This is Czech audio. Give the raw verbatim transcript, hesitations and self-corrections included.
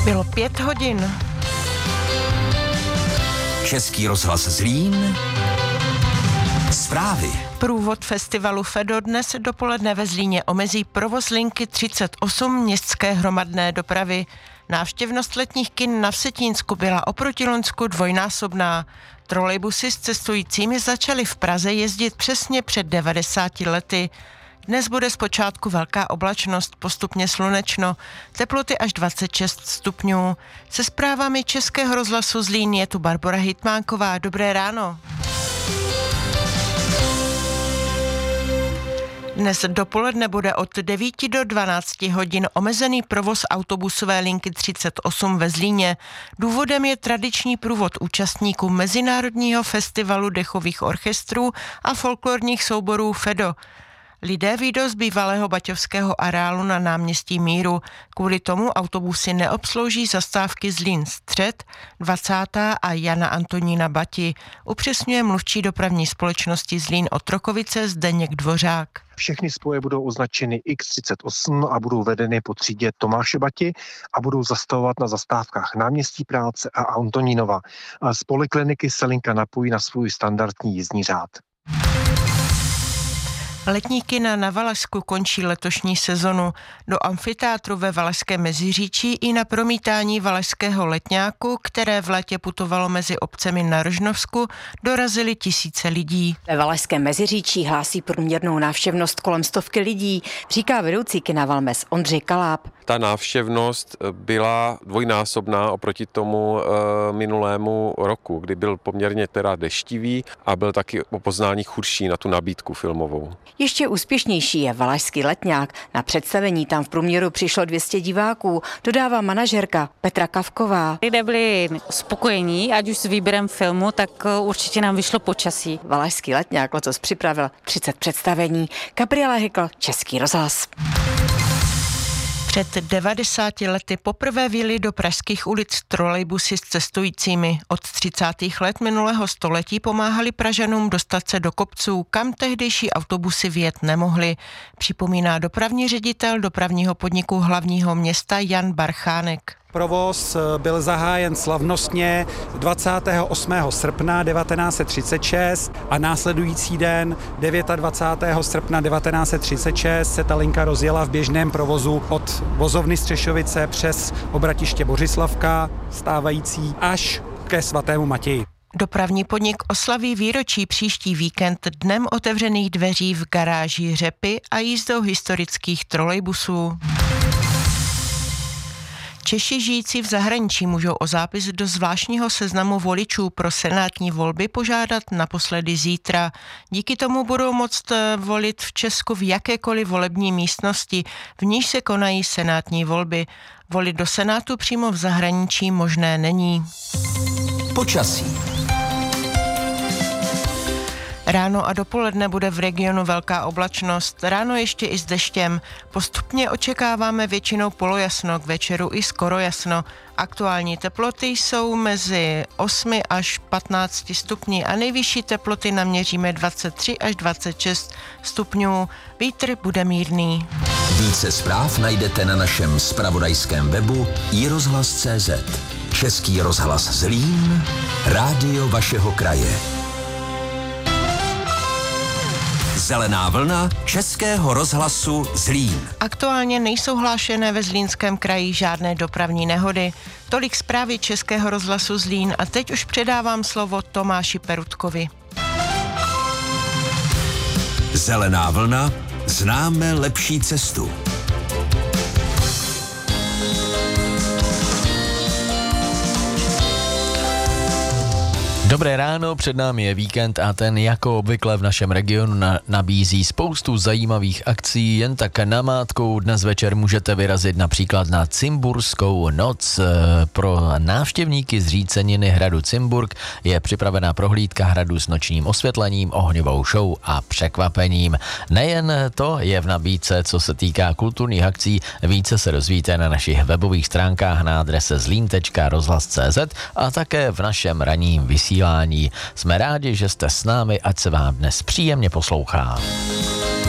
Bylo pět hodin. Český rozhlas Zlín. Zprávy. Průvod festivalu Fedo dnes dopoledne ve Zlíně omezí provoz linky třicet osm městské hromadné dopravy. Návštěvnost letních kin na Vsetínsku byla oproti loňsku dvojnásobná. Trolejbusy s cestujícími začaly v Praze jezdit přesně před devadesáti lety. Dnes bude zpočátku velká oblačnost, postupně slunečno, teploty až dvacet šest stupňů. Se zprávami Českého rozhlasu Zlín je tu Barbora Hitmánková. Dobré ráno. Dnes dopoledne bude od devíti do dvanácti hodin omezený provoz autobusové linky třicet osm ve Zlíně. Důvodem je tradiční průvod účastníků Mezinárodního festivalu dechových orchestrů a folklorních souborů Fedo. Lidé vyjdou z bývalého baťovského areálu na náměstí Míru. Kvůli tomu autobusy neobslouží zastávky Zlín Střed, dvacátá a Jana Antonína Bati, upřesňuje mluvčí dopravní společnosti Zlín Otrokovice Zdeněk Dvořák. Všechny spoje budou označeny iks třicet osm a budou vedeny po třídě Tomáše Bati a budou zastavovat na zastávkách Náměstí Práce a Antonínova. Z polikliniky se linka napojí na svůj standardní jízdní řád. Letní kina na Valašsku končí letošní sezonu. Do amfiteátru ve Valašském Meziříčí i na promítání Valašského letňáku, které v létě putovalo mezi obcemi na Rožnovsku, dorazily tisíce lidí. Ve Valašském Meziříčí hlásí průměrnou návštěvnost kolem stovky lidí, říká vedoucí kina Valmes Ondřej Kaláb. Ta návštěvnost byla dvojnásobná oproti tomu e, minulému roku, kdy byl poměrně teda deštivý a byl taky o poznání chudší na tu nabídku filmovou. Ještě úspěšnější je Valašský letňák. Na představení tam v průměru přišlo dvě stě diváků, dodává manažerka Petra Kavková. Lidé byli spokojení, ať už s výběrem filmu, tak určitě nám vyšlo počasí. Valašský letňák letos připravil třicet představení. Gabriela Hykl, Český rozhlas. Před devadesáti lety poprvé vjeli do pražských ulic trolejbusy s cestujícími. Od třicátých let minulého století pomáhali Pražanům dostat se do kopců, kam tehdejší autobusy vjet nemohly. Připomíná dopravní ředitel dopravního podniku hlavního města Jan Barchánek. Provoz byl zahájen slavnostně dvacátého osmého srpna devatenáct set třicet šest a následující den dvacátého devátého srpna devatenáct set třicet šest se ta linka rozjela v běžném provozu od vozovny Střešovice přes Obratiště Bořislavka, stávající až ke svatému Matěji. Dopravní podnik oslaví výročí příští víkend dnem otevřených dveří v garáži Řepy a jízdou historických trolejbusů. Češi žijící v zahraničí můžou o zápis do zvláštního seznamu voličů pro senátní volby požádat naposledy zítra. Díky tomu budou moct volit v Česku v jakékoliv volební místnosti, v níž se konají senátní volby. Volit do Senátu přímo v zahraničí možné není. Počasí. Ráno a dopoledne bude v regionu velká oblačnost, ráno ještě i s deštěm. Postupně očekáváme většinou polojasno, k večeru i skoro jasno. Aktuální teploty jsou mezi osmi až patnácti stupni a nejvyšší teploty naměříme dvacet tři až dvacet šest stupňů. Vítr bude mírný. Více zpráv najdete na našem zpravodajském webu i rozhlas tečka cé zet. Český rozhlas Zlín, rádio vašeho kraje. Zelená vlna Českého rozhlasu Zlín. Aktuálně nejsou hlášené ve Zlínském kraji žádné dopravní nehody. Tolik zprávy Českého rozhlasu Zlín a teď už předávám slovo Tomáši Perutkovi. Zelená vlna, známe lepší cestu. Dobré ráno, před námi je víkend a ten jako obvykle v našem regionu na, nabízí spoustu zajímavých akcí. Jen tak namátkou dnes večer můžete vyrazit například na Cimburskou noc. Pro návštěvníky zříceniny hradu Cimburk je připravená prohlídka hradu s nočním osvětlením, ohňovou show a překvapením. Nejen to je v nabídce, co se týká kulturních akcí, více se dozvíte na našich webových stránkách na adrese zlín tečka rozhlas tečka cé zet a také v našem ranním vysílání. Jsme rádi, že jste s námi, ať se vám dnes příjemně poslouchá.